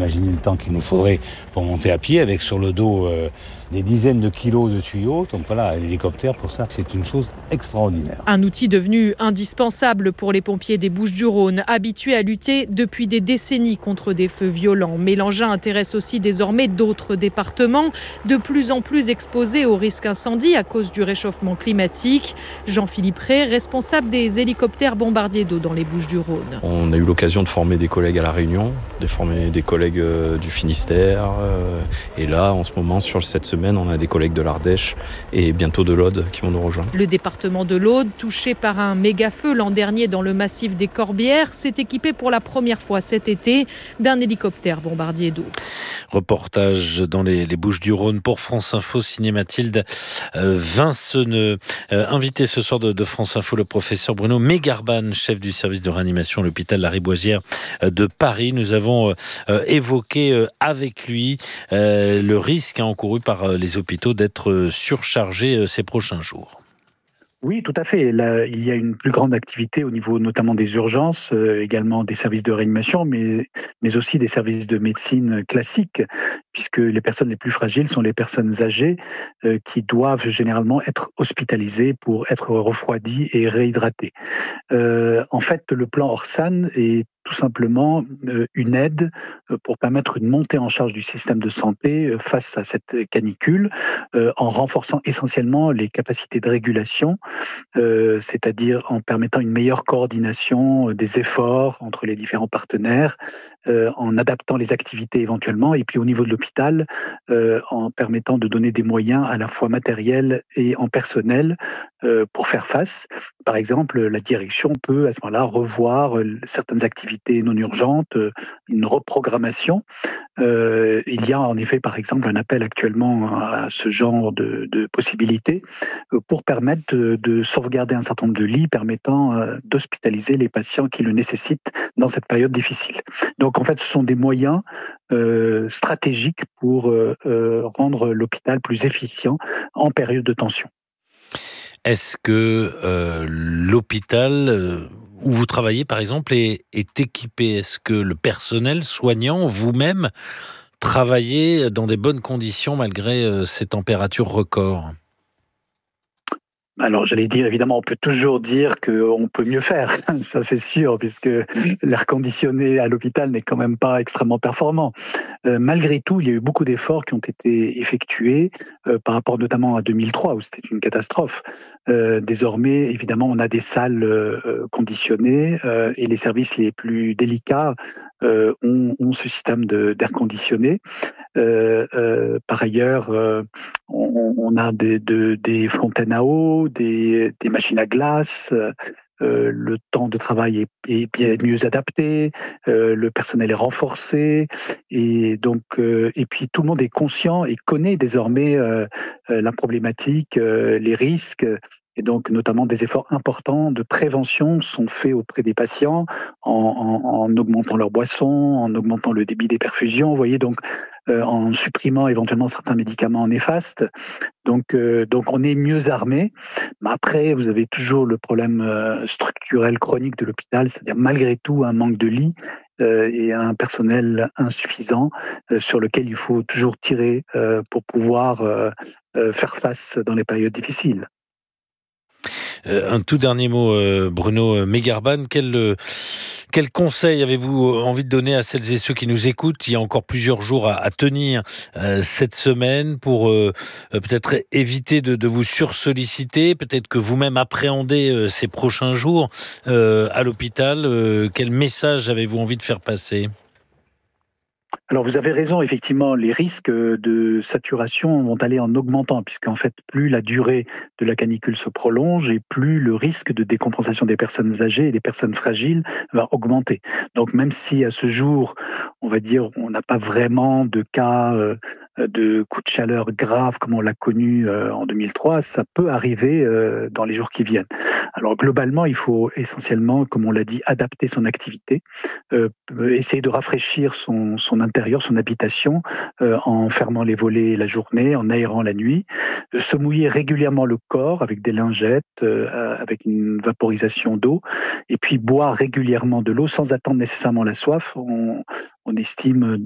imaginez le temps qu'il nous faudrait pour monter à pied, avec sur le dos des dizaines de kilos de tuyaux. Donc voilà, l'hélicoptère, pour ça, c'est une chose extraordinaire. Un outil devenu indispensable pour les pompiers des Bouches-du-Rhône, habitués à lutter depuis des décennies contre des feux violents. Mais l'engin intéresse aussi désormais d'autres départements, de plus en plus exposés au risque incendie à cause du réchauffement climatique. Jean-Philippe Ray, responsable des hélicoptères bombardiers d'eau dans les Bouches-du-Rhône. On a eu l'occasion de former des collègues à La Réunion, de former des collègues du Finistère. Et là, en ce moment, sur cette semaine, on a des collègues de l'Ardèche et bientôt de l'Aude qui vont nous rejoindre. Le département de l'Aude, touché par un méga-feu l'an dernier dans le massif des Corbières, s'est équipé pour la première fois cet été d'un hélicoptère bombardier d'eau. Reportage dans les Bouches-du-Rhône pour France Info, signé Mathilde Vinceneux. Invité ce soir de France Info, le professeur Bruno Megarban, chef du service de réanimation à l'hôpital Lariboisière de Paris. Nous avons évoqué avec lui le risque encouru par les hôpitaux d'être surchargés ces prochains jours. Oui, tout à fait. Là, il y a une plus grande activité au niveau notamment des urgences, également des services de réanimation, mais aussi des services de médecine classiques, puisque les personnes les plus fragiles sont les personnes âgées qui doivent généralement être hospitalisées pour être refroidies et réhydratées. En fait, le plan Orsan est tout simplement une aide pour permettre une montée en charge du système de santé face à cette canicule, en renforçant essentiellement les capacités de régulation, c'est-à-dire en permettant une meilleure coordination des efforts entre les différents partenaires, en adaptant les activités éventuellement, et puis au niveau de l'hôpital, en permettant de donner des moyens à la fois matériels et en personnel pour faire face. Par exemple, la direction peut à ce moment-là revoir certaines activités non urgentes, une reprogrammation. Il y a en effet, par exemple, un appel actuellement à ce genre de possibilités pour permettre de sauvegarder un certain nombre de lits permettant d'hospitaliser les patients qui le nécessitent dans cette période difficile. Donc en fait, ce sont des moyens stratégiques pour rendre l'hôpital plus efficient en période de tension. Est-ce que l'hôpital où vous travaillez, par exemple, est équipé? Est-ce que le personnel soignant, vous-même, travaillez dans des bonnes conditions malgré ces températures records? Alors, j'allais dire, évidemment, on peut toujours dire qu'on peut mieux faire, ça c'est sûr, puisque l'air conditionné à l'hôpital n'est quand même pas extrêmement performant. Malgré tout, il y a eu beaucoup d'efforts qui ont été effectués par rapport notamment à 2003, où c'était une catastrophe. Désormais, évidemment, on a des salles conditionnées et les services les plus délicats ont ce système d'air conditionné. Par ailleurs, on a des fontaines à eau, des machines à glace. Le temps de travail est bien mieux adapté, le personnel est renforcé, et donc et puis tout le monde est conscient et connaît désormais la problématique, les risques. Et donc, notamment, des efforts importants de prévention sont faits auprès des patients en augmentant leurs boissons, en augmentant le débit des perfusions, vous voyez, donc en supprimant éventuellement certains médicaments néfastes. Donc on est mieux armé. Mais après, vous avez toujours le problème structurel chronique de l'hôpital, c'est-à-dire malgré tout un manque de lits et un personnel insuffisant sur lequel il faut toujours tirer pour pouvoir faire face dans les périodes difficiles. Un tout dernier mot, Bruno Megarban. Quel conseil avez-vous envie de donner à celles et ceux qui nous écoutent? Il y a encore plusieurs jours à tenir cette semaine pour peut-être éviter de vous sursolliciter, peut-être que vous-même appréhendez ces prochains jours à l'hôpital. Quel message avez-vous envie de faire passer? Alors vous avez raison, effectivement, les risques de saturation vont aller en augmentant, puisqu'en fait, plus la durée de la canicule se prolonge et plus le risque de décompensation des personnes âgées et des personnes fragiles va augmenter. Donc même si à ce jour, on va dire, on n'a pas vraiment de cas de coups de chaleur graves comme on l'a connu en 2003, ça peut arriver dans les jours qui viennent. Alors globalement, il faut essentiellement, comme on l'a dit, adapter son activité, essayer de rafraîchir son intérieur, son habitation, en fermant les volets la journée, en aérant la nuit, se mouiller régulièrement le corps avec des lingettes, avec une vaporisation d'eau, et puis boire régulièrement de l'eau sans attendre nécessairement la soif. On estime